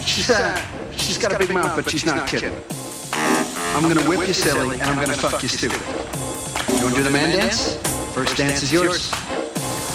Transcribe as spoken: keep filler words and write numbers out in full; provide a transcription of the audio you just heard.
She's, uh, she's got a big mouth, but she's not kidding. I'm gonna whip you silly, and I'm gonna fuck you stupid. You wanna do the man dance? First dance is yours.